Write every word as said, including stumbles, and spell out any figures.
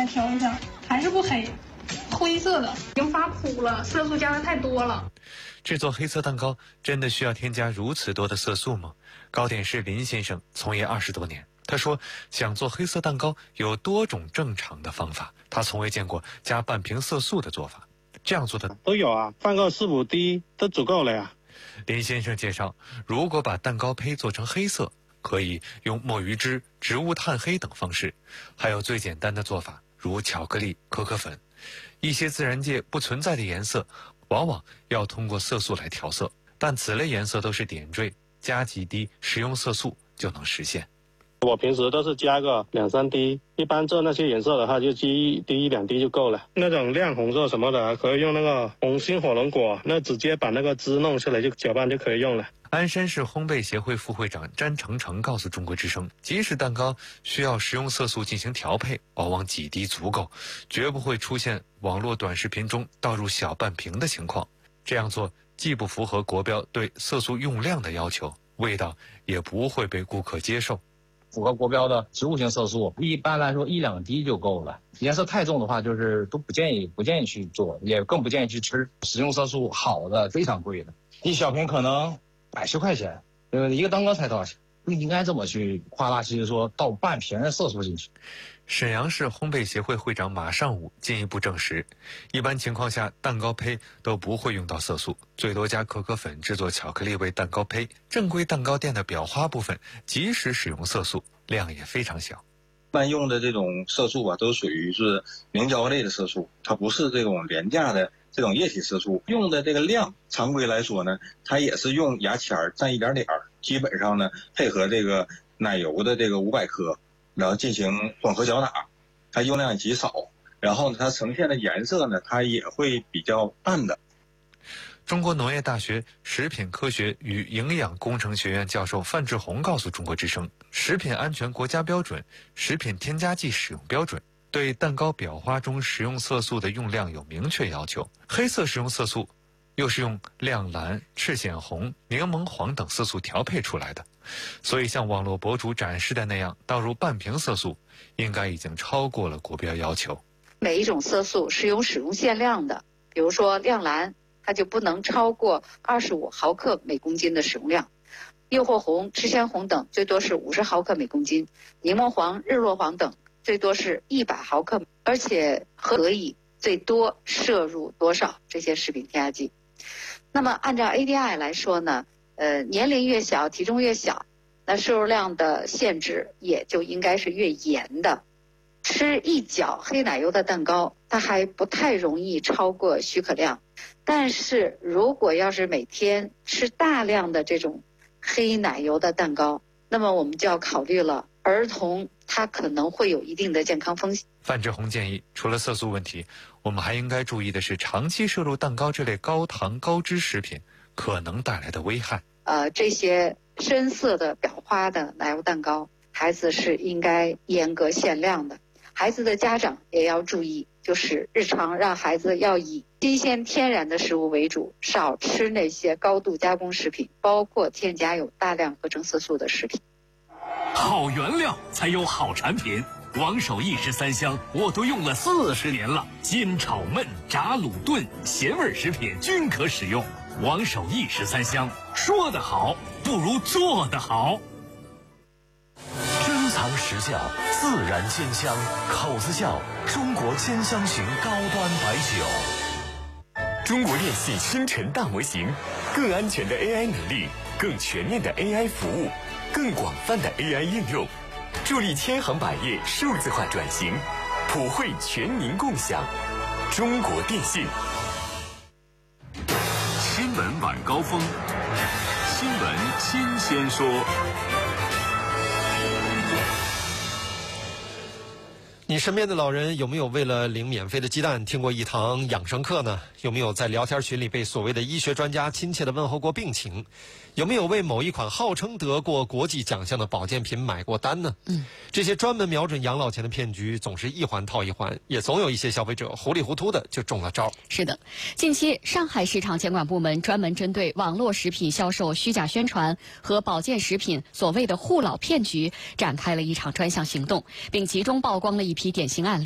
调一下，还是不黑，灰色的，已经发枯了，色素加的太多了。 制作黑色蛋糕真的需要添加如此多的色素吗？糕点师林先生从业二十多年，他说想做黑色蛋糕有多种正常的方法，他从未见过加半瓶色素的做法。这样做的都有啊，放个四五滴都足够了呀。 林先生介绍，如果把蛋糕胚做成黑色，可以用墨鱼汁、植物炭黑等方式，还有最简单的做法，如巧克力、可可粉。一些自然界不存在的颜色，往往要通过色素来调色，但此类颜色都是点缀，加几滴食用色素就能实现。 我平时都是加个两三滴，一般做那些颜色的话就滴一滴一两滴就够了。那种亮红色什么的，可以用那个红心火龙果，那直接把那个汁弄出来就搅拌就可以用了。 鞍山市烘焙协会副会长詹成成告诉中国之声，即使蛋糕需要食用色素进行调配，往往几滴足够，绝不会出现网络短视频中倒入小半瓶的情况。这样做既不符合国标对色素用量的要求，味道也不会被顾客接受。 符合国标的植物性色素，一般来说一两滴就够了。颜色太重的话，就是都不建议不建议去做，也更不建议去吃。食用色素好的非常贵的，一小瓶可能百十块钱，呃，一个蛋糕才多少钱？不应该这么去夸大其实说倒半瓶的色素进去。 沈阳市烘焙协会会长马尚武进一步证实，一般情况下蛋糕胚都不会用到色素，最多加可可粉制作巧克力味蛋糕胚。正规蛋糕店的裱花部分即使使用色素，量也非常小。 一般用的这种色素啊，都属于是凝胶类的色素，它不是这种廉价的这种液体色素。用的这个量，常规来说呢，它也是用牙签蘸一点点儿，基本上呢配合这个奶油的这个五百克，然后进行混合搅打，它用量极少，然后呢它呈现的颜色呢，它也会比较淡的。 中国农业大学食品科学与营养工程学院教授范志红告诉中国之声，食品安全国家标准、食品添加剂使用标准对蛋糕裱花中食用色素的用量有明确要求。黑色食用色素又是用亮蓝、赤藓红、柠檬黄等色素调配出来的，所以像网络博主展示的那样倒入半瓶色素，应该已经超过了国标要求。 每一种色素是有使用限量的，比如说亮蓝，它就不能超过二十五毫克每公斤的使用量，诱惑红、赤藓红等最多是五十毫克每公斤，柠檬黄、日落黄等最多是一百毫克，而且可以最多摄入多少这些食品添加剂。那么按照 A D I 来说呢，呃，年龄越小，体重越小，那摄入量的限制也就应该是越严的。吃一角黑奶油的蛋糕，它还不太容易超过许可量。但是如果要是每天吃大量的这种黑奶油的蛋糕，那么我们就要考虑了，儿童他可能会有一定的健康风险。 范志红建议，除了色素问题，我们还应该注意的是长期摄入蛋糕这类高糖高脂食品可能带来的危害。 呃，这些深色的裱花的奶油蛋糕，孩子是应该严格限量的。孩子的家长也要注意，就是日常让孩子要以新鲜天然的食物为主，少吃那些高度加工食品，包括添加有大量合成色素的食品。 好原料才有好产品，王守义十三香我都用了四十年了，煎炒焖炸卤炖咸味食品均可使用。王守义十三香，说得好不如做得好。 珍藏实窖，自然煎香，口子窖中国煎香型高端白酒。中国电信星辰大模型，更安全的 A I 能力，更全面的 A I 服务，更广泛的 A I 应用，助力千行百业数字化转型，普惠全民共享。中国电信。 新闻晚高峰，新闻新鲜说。 你身边的老人有没有为了领免费的鸡蛋听过一堂养生课呢？有没有在聊天群里被所谓的医学专家亲切地问候过病情？有没有为某一款号称得过国际奖项的保健品买过单呢？嗯，这些专门瞄准养老钱的骗局总是一环套一环，也总有一些消费者糊里糊涂的就中了招。 是的，近期上海市场监管部门专门针对网络食品销售虚假宣传和保健食品所谓的护老骗局展开了一场专项行动，并集中曝光了一批典型案例。